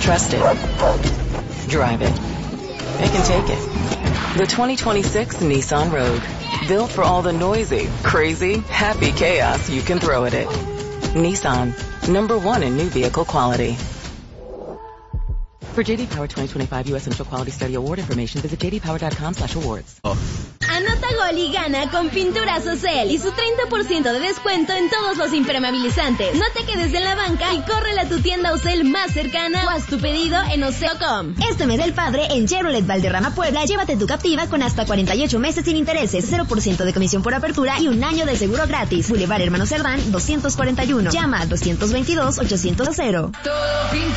Trust it. Drive it. It can take it. The 2026 Nissan Rogue. Built for all the noisy, crazy, happy chaos you can throw at it. Nissan. #1 in new vehicle quality. For JD Power 2025 U.S. Central Quality Study Award information, visit jdpower.com/awards. Anota gol y gana con Pinturas Ocel y su 30% de descuento en todos los impermeabilizantes. No te quedes en la banca y córrele a tu tienda Ocel más cercana o haz tu pedido en ocel.com. Este mes del padre en Chevrolet Valderrama Puebla, llévate tu Captiva con hasta 48 meses sin intereses, 0% de comisión por apertura y un año de seguro gratis. Boulevard Hermano Cerdán 241. Llama al 222-800.